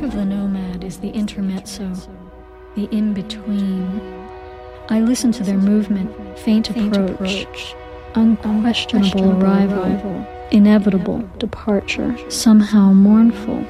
of the nomad is the intermezzo, the in-between. I listen to their movement, faint approach, unquestionable arrival, inevitable departure, somehow mournful.